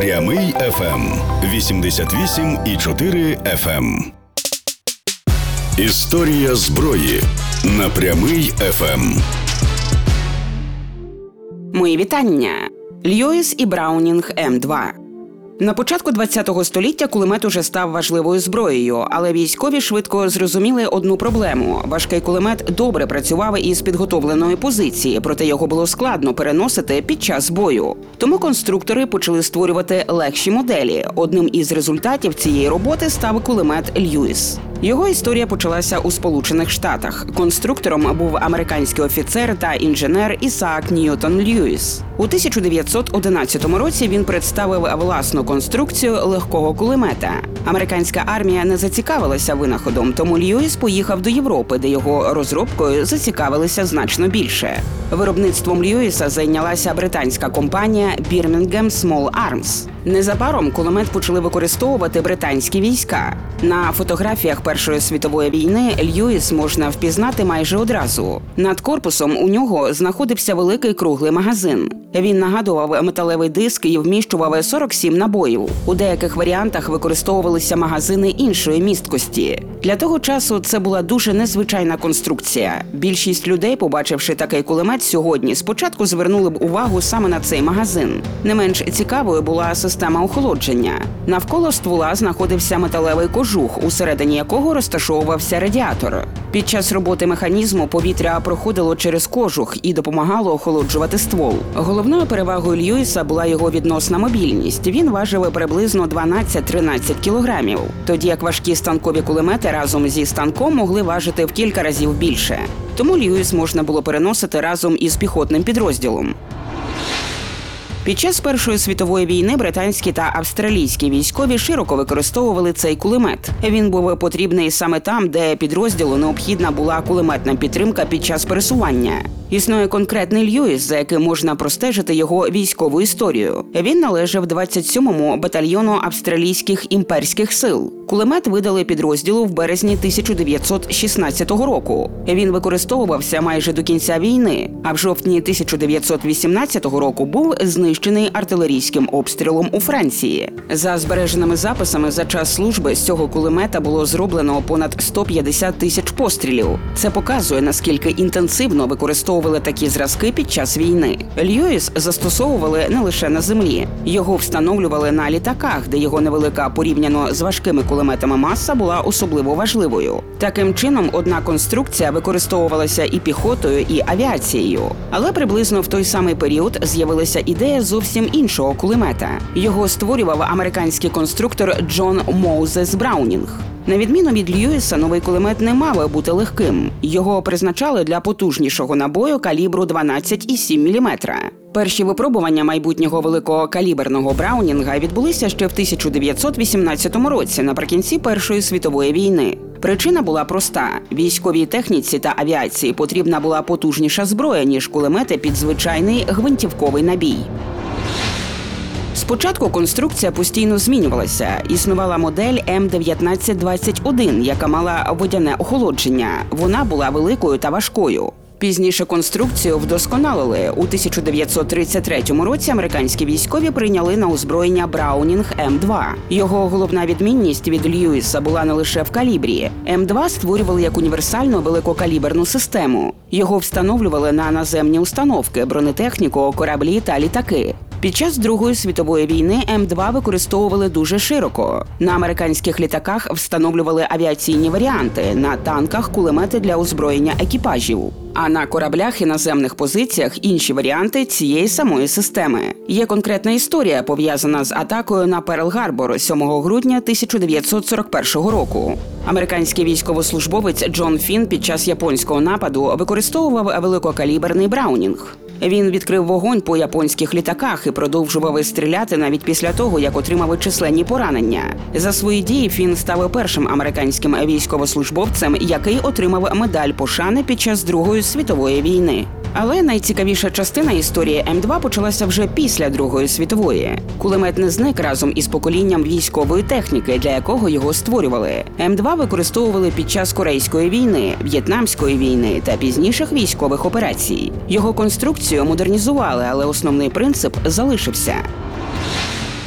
Прямий ФМ 88,4 FM. Історія зброї на Прямий ФМ. Мої вітання. Льюіс і Браунінг М2. На початку ХХ століття кулемет уже став важливою зброєю, але військові швидко зрозуміли одну проблему. Важкий кулемет добре працював із підготовленої позиції, проте його було складно переносити під час бою. Тому конструктори почали створювати легші моделі. Одним із результатів цієї роботи став кулемет Льюіс. Його історія почалася у Сполучених Штатах. Конструктором був американський офіцер та інженер Ісаак Ньютон Льюіс. У 1911 році він представив власну конструкцію легкого кулемета. Американська армія не зацікавилася винаходом, тому Льюіс поїхав до Європи, де його розробкою зацікавилися значно більше. Виробництвом Льюіса зайнялася британська компанія Birmingham Small Arms. Незабаром кулемет почали використовувати британські війська. На фотографіях Першої світової війни Льюіс можна впізнати майже одразу. Над корпусом у нього знаходився великий круглий магазин. Він нагадував металевий диск і вміщував 47 набоїв. У деяких варіантах використовувалися магазини іншої місткості. Для того часу це була дуже незвичайна конструкція. Більшість людей, побачивши такий кулемет сьогодні, спочатку звернули б увагу саме на цей магазин. Не менш цікавою була система охолодження. Навколо ствола знаходився металевий кожух, усередині якого розташовувався радіатор. Під час роботи механізму повітря проходило через кожух і допомагало охолоджувати ствол. Головною перевагою Льюіса була його відносна мобільність. Він важив приблизно 12-13 кілограмів, тоді як важкі станкові кулемети разом зі станком могли важити в кілька разів більше. Тому Льюіс можна було переносити разом із піхотним підрозділом. Під час Першої світової війни британські та австралійські військові широко використовували цей кулемет. Він був потрібний саме там, де підрозділу необхідна була кулеметна підтримка під час пересування. Існує конкретний Льюіс, за яким можна простежити його військову історію. Він належав 27-му батальйону австралійських імперських сил. Кулемет видали підрозділу в березні 1916 року. Він використовувався майже до кінця війни, а в жовтні 1918 року був знищений артилерійським обстрілом у Франції. За збереженими записами, за час служби з цього кулемета було зроблено понад 150 тисяч пострілів. Це показує, наскільки інтенсивно використовували такі зразки під час війни. Льюіс застосовували не лише на землі. Його встановлювали на літаках, де його невелика порівняно з важкими кулеметами маса була особливо важливою. Таким чином, одна конструкція використовувалася і піхотою, і авіацією. Але приблизно в той самий період з'явилася ідея зовсім іншого кулемета. Його створював американський конструктор Джон Моузес Браунінг. На відміну від Льюіса, новий кулемет не мав бути легким. Його призначали для потужнішого набою калібру 12,7 мм. Перші випробування майбутнього великокаліберного Браунінга відбулися ще в 1918 році, наприкінці Першої світової війни. Причина була проста. Військовій техніці та авіації потрібна була потужніша зброя, ніж кулемети під звичайний гвинтівковий набій. Спочатку конструкція постійно змінювалася. Існувала модель М1921, яка мала водяне охолодження. Вона була великою та важкою. Пізніше конструкцію вдосконалили. У 1933 році американські військові прийняли на озброєння Браунінг М2. Його головна відмінність від Льюіса була не лише в калібрі. М2 створювали як універсальну великокаліберну систему. Його встановлювали на наземні установки, бронетехніку, кораблі та літаки. Під час Другої світової війни М2 використовували дуже широко. На американських літаках встановлювали авіаційні варіанти, на танках – кулемети для озброєння екіпажів. А на кораблях і наземних позиціях інші варіанти цієї самої системи. Є конкретна історія, пов'язана з атакою на Перл-Гарбор 7 грудня 1941 року. Американський військовослужбовець Джон Фін під час японського нападу використовував великокаліберний Браунінг. Він відкрив вогонь по японських літаках і продовжував стріляти навіть після того, як отримав численні поранення. За свої дії Фін став першим американським військовослужбовцем, який отримав медаль пошани під час Другої світової війни. Але найцікавіша частина історії М2 почалася вже після Другої світової. Кулемет не зник разом із поколінням військової техніки, для якого його створювали. М2 використовували під час Корейської війни, В'єтнамської війни та пізніших військових операцій. Його конструкцію модернізували, але основний принцип залишився.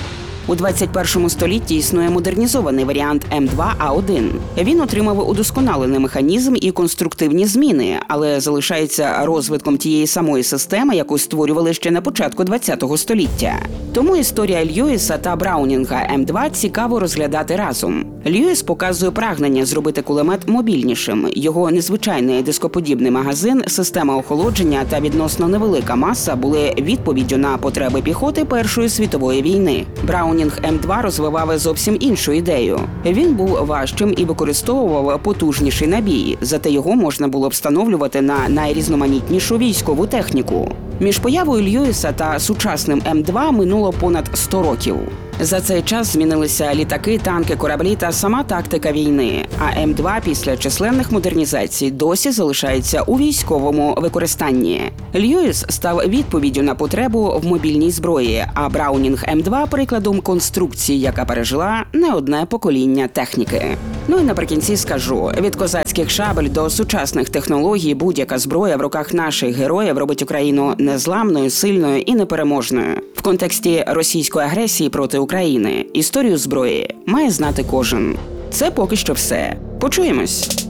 У 21 столітті існує модернізований варіант М2А1. Він отримав удосконалений механізм і конструктивні зміни, але залишається розвитком тієї самої системи, яку створювали ще на початку 20-го століття. Тому історія Льюіса та Браунінга М2 цікаво розглядати разом. Льюіс показує прагнення зробити кулемет мобільнішим. Його незвичайний дископодібний магазин, система охолодження та відносно невелика маса були відповіддю на потреби піхоти Першої світової війни. Браунінг М2 розвивав зовсім іншу ідею. Він був важчим і використовував потужніший набій, зате його можна було встановлювати на найрізноманітнішу військову техніку. Між появою Льюіса та сучасним М2 минуло понад 100 років. За цей час змінилися літаки, танки, кораблі та сама тактика війни, а М2 після численних модернізацій досі залишається у військовому використанні. Льюіс став відповіддю на потребу в мобільній зброї, а Браунінг М2 – прикладом конструкції, яка пережила не одне покоління техніки. Ну і наприкінці скажу, від козацьких шабель до сучасних технологій будь-яка зброя в руках наших героїв робить Україну незламною, сильною і непереможною. В контексті російської агресії проти України історію зброї має знати кожен. Це поки що все. Почуємось.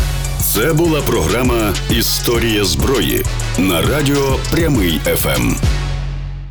Це була програма «Історія зброї» на радіо «Прямий ФМ».